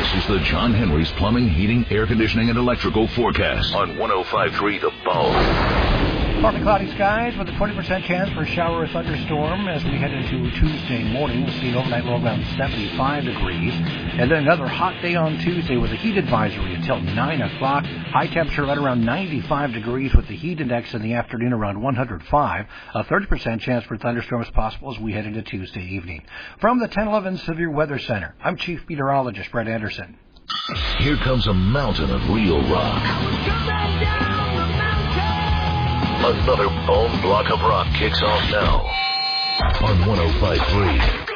This is the John Henry's Plumbing, Heating, Air Conditioning, and Electrical Forecast on 105.3 The Bone. Partly cloudy skies with a 20% chance for a shower or thunderstorm as we head into Tuesday morning. We'll see an overnight low around 75 degrees. And then another hot day on Tuesday with a heat advisory until 9 o'clock. High temperature right around 95 degrees with the heat index in the afternoon around 105. A 30% chance for thunderstorms possible as we head into Tuesday evening. From the 1011 Severe Weather Center, I'm Chief Meteorologist Brett Anderson. Here comes a mountain of real rock. Another bone block of rock kicks off now on 105.3